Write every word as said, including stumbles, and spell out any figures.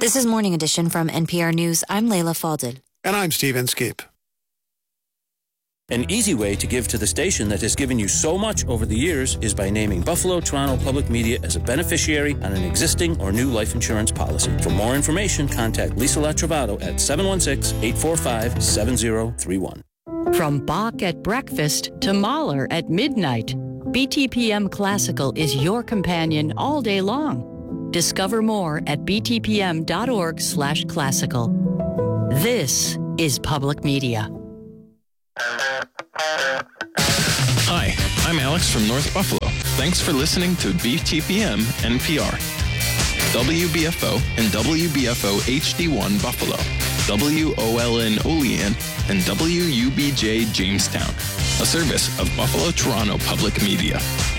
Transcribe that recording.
This is Morning Edition from N P R News. I'm Layla Faldil. And I'm Steve Inskeep. An easy way to give to the station that has given you so much over the years is by naming Buffalo Toronto Public Media as a beneficiary on an existing or new life insurance policy. For more information, contact Lisa Latrovato at seven one six, eight four five, seven zero three one. From Bach at breakfast to Mahler at midnight, B T P M Classical is your companion all day long. Discover more at b t p m dot org slash classical. This is Public Media. Hi, I'm Alex from North Buffalo. Thanks for listening to B T P M N P R. W B F O and W B F O H D one Buffalo, W O L N Olean, and W U B J Jamestown, a service of Buffalo Toronto Public Media.